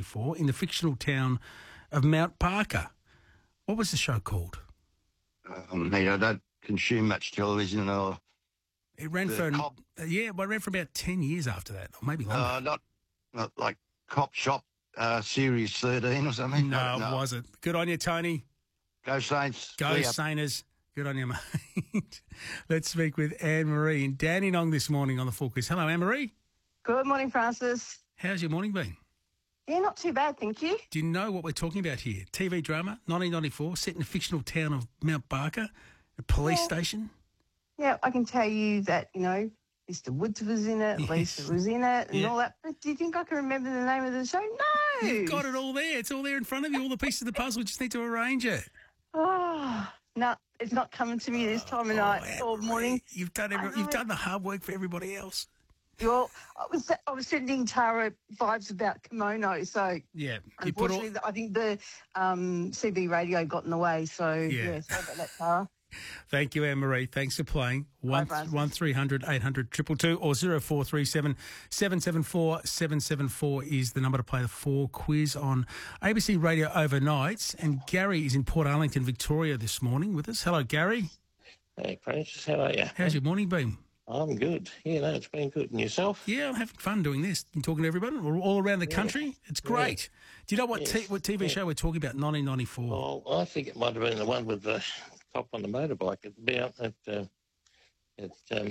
1994 in the fictional town of Mount Barker. What was the show called? Mate, I don't consume much television or... It ran for it ran for about 10 years after that, or maybe longer. Not like Cop Shop Series 13 or something. No, it wasn't. Good on you, Tony. Go Saints. Go Sainers. Good on you, mate. Let's speak with Anne-Marie and Dandenong this morning on the Full Quiz. Hello, Anne-Marie. Good morning, Francis. How's your morning been? Yeah, not too bad, thank you. Do you know what we're talking about here? TV drama, 1994, set in the fictional town of Mount Barker, a police station. Yeah, I can tell you that, Mr. Woods was in it, Lisa was in it, and all that. But do you think I can remember the name of the show? No. You've got it all there. It's all there in front of you, all the pieces of the puzzle. We just need to arrange it. Oh, no, it's not coming to me this time of night or morning. You've done the hard work for everybody else. Well, I was sending Tara vibes about kimono, so yeah. Unfortunately, I think the CB radio got in the way. So sorry about that, Tara. Thank you, Anne-Marie. Thanks for playing. 1300 800 222 or 0437 774 774 is the number to play the Full Quiz on ABC Radio Overnights. And Gary is in Port Arlington, Victoria this morning with us. Hello, Gary. Hey, Francis. How are you? How's your morning been? I'm good. Yeah, no, it's been good. And yourself? Yeah, I'm having fun doing this and talking to everybody all around the country. It's great. Yeah. Do you know what TV show we're talking about, 1994? Well, I think it might have been the one with the cop on the motorbike. It'd be out at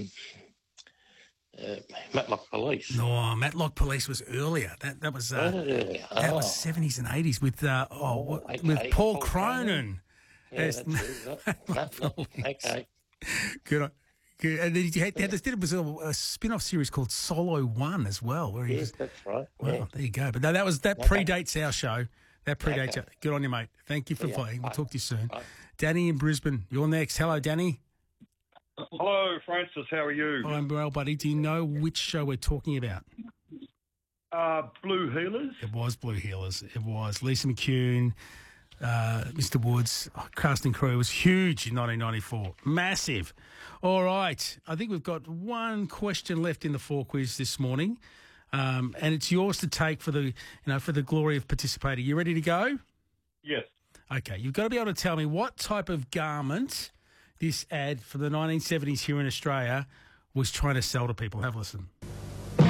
Matlock Police. No, Matlock Police was earlier. That was earlier. That was 70s and 80s with Paul Cronin. Yeah, that's it. Okay. Good. And then there was a spin-off series called Solo One as well. Where that's right. Well, there you go. But no, that predates our show. That predates you. Good on you, mate. Thank you for playing. We'll talk to you soon. Bye. Danny in Brisbane, you're next. Hello, Danny. Hello, Francis. How are you? I'm well, buddy. Do you know which show we're talking about? Blue Heelers. It was Blue Heelers. It was Lisa McCune, Mr. Woods. Cast and crew was huge in 1994. Massive. All right. I think we've got one question left in the Full Quiz this morning, and it's yours to take for the glory of participating. You ready to go? Yes. Okay. You've got to be able to tell me what type of garment this ad for the 1970s here in Australia was trying to sell to people. Have a listen.